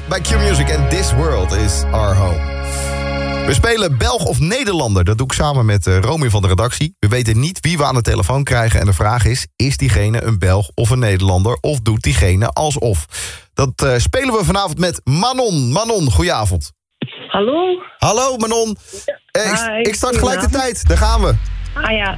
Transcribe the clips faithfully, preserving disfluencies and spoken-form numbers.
bij Q-Music en This World is Our Home. We spelen Belg of Nederlander. Dat doe ik samen met uh, Romy van de redactie. We weten niet wie we aan de telefoon krijgen. En de vraag is, is diegene een Belg of een Nederlander? Of doet diegene alsof? Dat uh, spelen we vanavond met Manon. Manon, goedenavond. Hallo? Hallo Manon. Uh, ik, ik start gelijk de tijd. Daar gaan we. Ah ja.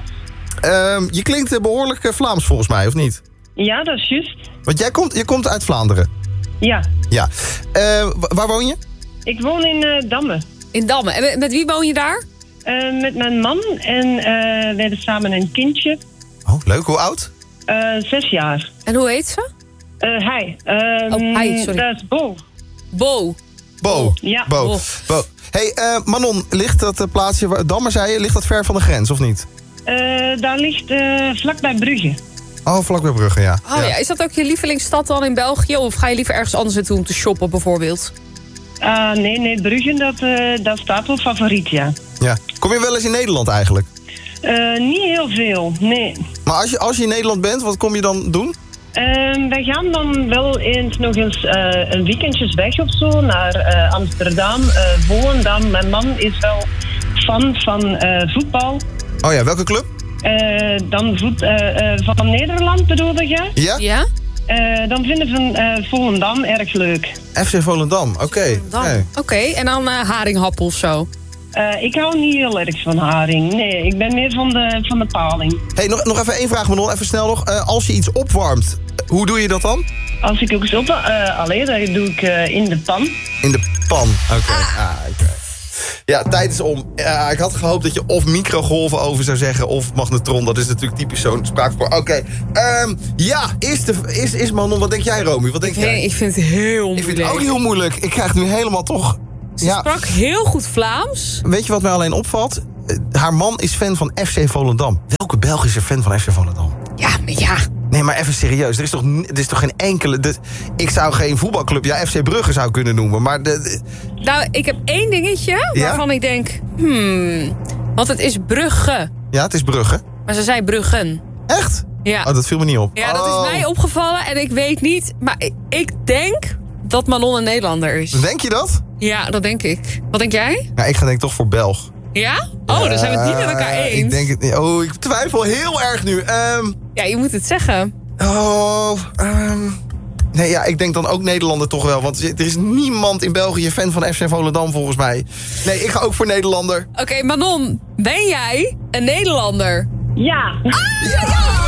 Uh, je klinkt uh, behoorlijk uh, Vlaams volgens mij, of niet? Ja, dat is juist. Want jij komt, je komt uit Vlaanderen. Ja. Ja. Uh, waar woon je? Ik woon in uh, Damme. In Damme. En met wie woon je daar? Uh, met mijn man en uh, we hebben samen een kindje. Oh, leuk. Hoe oud? Uh, zes jaar. En hoe heet ze? Uh, hij. Uh, oh, hij, sorry. Dat is Bo. Bo. Bo. Ja. Bo. Bo. Bo. Hey, uh, Manon, ligt dat uh, plaatsje, waar Damme zei je, ligt dat ver van de grens of niet? Uh, daar ligt uh, vlakbij Brugge. Oh, vlakbij Brugge, ja. Oh ja. ja, is dat ook je lievelingsstad dan in België? Of ga je liever ergens anders naartoe om te shoppen bijvoorbeeld? Uh, nee, nee, Brugge, dat, uh, dat staat wel favoriet, ja. Ja. Kom je wel eens in Nederland eigenlijk? Uh, niet heel veel, nee. Maar als je, als je in Nederland bent, wat kom je dan doen? Uh, wij gaan dan wel eens nog eens uh, een weekendjes weg of zo naar uh, Amsterdam, uh, Volendam. Mijn man is wel fan van uh, voetbal. Oh ja, welke club? Uh, dan voet, uh, uh, van Nederland bedoelde je? Ja? Ja? Uh, dan vinden we uh, Volendam erg leuk. F C Volendam, oké. Okay. Oké, Okay. okay. En dan uh, haringhappel of zo? Uh, ik hou niet heel erg van haring. Nee, ik ben meer van de, van de paling. Hey, nog, nog even één vraag, Manon. Even snel nog. Uh, als je iets opwarmt, hoe doe je dat dan? Als ik ook eens op... Uh, alleen, dat doe ik uh, in de pan. In de pan, oké. Okay. Ah, okay. Ja, tijd is om. Uh, ik had gehoopt dat je of microgolven over zou zeggen of magnetron. Dat is natuurlijk typisch zo'n spraakvorm. Oké, okay. um, ja, is, de, is, is Manon, wat denk jij, Romy? Wat denk ik, jij? Ik vind het heel moeilijk. Ik vind het ook heel moeilijk. Ik krijg nu helemaal toch... Ze ja. sprak heel goed Vlaams. Weet je wat mij alleen opvalt? Uh, haar man is fan van F C Volendam. Welke Belg is er fan van F C Volendam? Ja, maar ja... Nee, maar even serieus. Er is toch, er is toch geen enkele... De, ik zou geen voetbalclub... Ja, F C Brugge zou kunnen noemen, maar... De, de... Nou, ik heb één dingetje waarvan ja? ik denk... Hmm, want het is Brugge. Ja, het is Brugge. Maar ze zei Bruggen. Echt? Ja. Oh, dat viel me niet op. Ja, dat oh. is mij opgevallen en ik weet niet... Maar ik, ik denk dat Manon een Nederlander is. Denk je dat? Ja, dat denk ik. Wat denk jij? Ja, ik ga denk ik toch voor Belg. Ja? Oh, ja, dan zijn we het niet met elkaar eens. Ik denk het niet. Oh, ik twijfel heel erg nu. Um... Ja, je moet het zeggen. Oh, um... nee, ja, ik denk dan ook Nederlander toch wel. Want er is niemand in België fan van F C Volendam volgens mij. Nee, ik ga ook voor Nederlander. Oké, okay, Manon, ben jij een Nederlander? Ja. Ah, ja, ja,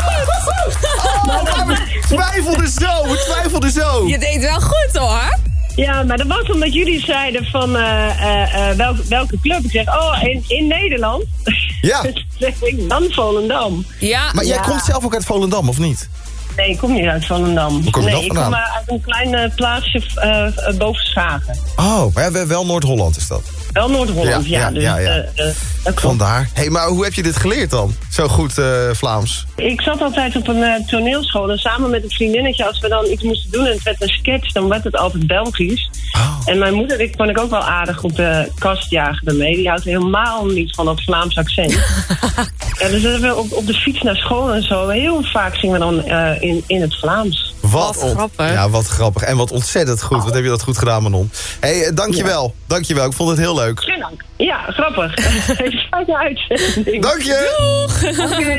oh, we twijfelden zo, we twijfelden zo. Je deed wel goed hoor. Ja, maar dat was omdat jullie zeiden van uh, uh, uh, welke, welke club. Ik zeg, oh, in, in Nederland. Ja. zeg ik dan Volendam. Ja. Maar jij ja. komt zelf ook uit Volendam, of niet? Nee, ik kom niet uit Volendam. Hoe kom je nee, dat ik vandaan? kom uh, uit een klein uh, plaatsje uh, uh, boven Schagen. Oh, maar ja, wel Noord-Holland is dat. Wel Noord-Holland, ja. Ja, ja, dus, ja, ja. Uh, uh, dat klopt. Vandaar. Hé, hey, maar hoe heb je dit geleerd dan? Zo goed uh, Vlaams. Ik zat altijd op een uh, toneelschool. En samen met een vriendinnetje, als we dan iets moesten doen en het werd een sketch, dan werd het altijd Belgisch. Oh. En mijn moeder, ik kon ik ook wel aardig op de kast jagen ermee. Die houdt helemaal niet van dat Vlaams accent. ja, dus we op, op de fiets naar school en zo. Heel vaak zingen we dan uh, in, in het Vlaams. Wat, wat grappig. Ja, wat grappig. En wat ontzettend goed. Wat heb je dat goed gedaan, Manon. Hé, hey, dankjewel. Ja. Dankjewel. Ik vond het heel leuk. Geen dank. Ja, grappig. Fijne uitzending. Dank je. Doeg. Okay.